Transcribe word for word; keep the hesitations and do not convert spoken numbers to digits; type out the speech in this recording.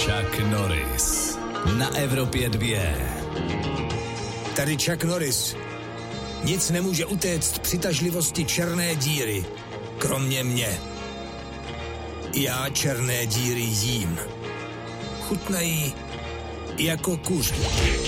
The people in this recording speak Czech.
Chuck Norris na Evropě dvě. Tady Chuck Norris. Nic nemůže utéct přitažlivosti černé díry, kromě mě. Já černé díry jím. Chutnají jako kuř.